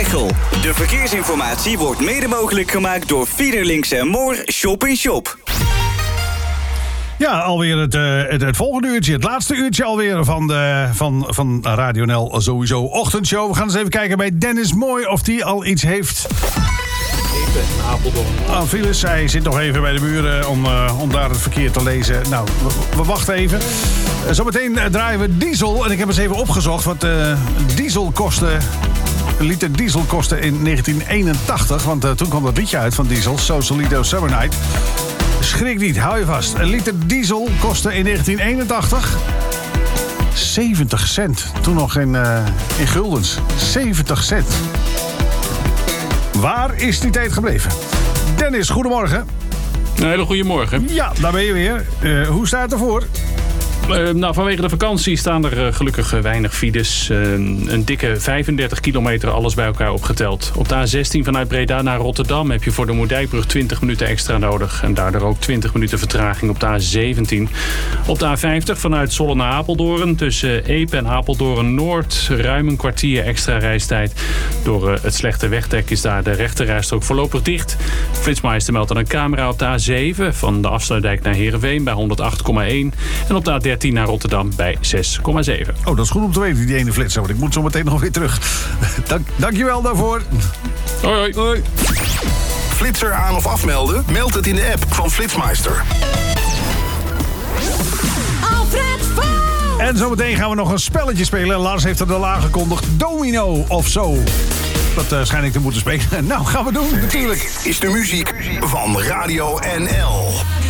Veghel. De verkeersinformatie wordt mede mogelijk gemaakt door Fiederlinks en Moor Shop in Shop. Ja, alweer het volgende uurtje. Het laatste uurtje alweer van Radio NL sowieso ochtendshow. We gaan eens even kijken bij Dennis Mooi of die al iets heeft. Apeldoorn. Phyllis, hij zit nog even bij de buren om daar het verkeer te lezen. Nou, we wachten even. Zometeen draaien we diesel. En ik heb eens even opgezocht wat diesel kostte. Een liter diesel kostte in 1981. Want toen kwam dat liedje uit van Diesel. Sausalito Summer Night. Schrik niet, hou je vast. Een liter diesel kostte in 1981 70 cent. Toen nog in guldens. 70 cent. Waar is die tijd gebleven? Dennis, goedemorgen. Een hele goede morgen. Ja, daar ben je weer. Hoe staat het ervoor? Vanwege de vakantie staan er gelukkig weinig files. Een dikke 35 kilometer alles bij elkaar opgeteld. Op de A16 vanuit Breda naar Rotterdam heb je voor de Moerdijkbrug 20 minuten extra nodig. En daardoor ook 20 minuten vertraging op de A17. Op de A50 vanuit Zwolle naar Apeldoorn. Tussen Epe en Apeldoorn Noord ruim een kwartier extra reistijd. Door het slechte wegdek is daar de rechterrijstrook voorlopig dicht. Flitsmeister meldt aan een camera op de A7 van de Afsluitdijk naar Heerenveen bij 108,1. En op de A13 naar Rotterdam bij 6,7. Oh, dat is goed om te weten, die ene flitser. Want ik moet zo meteen nog weer terug. Dankjewel daarvoor. Hoi, hoi. Hoi. Flitser aan of afmelden? Meld het in de app van Flitsmeister. En zometeen gaan we nog een spelletje spelen. Lars heeft er al aangekondigd. Domino of zo. Dat schijn ik te moeten spelen. Nou, gaan we doen, natuurlijk. Is de muziek van Radio NL.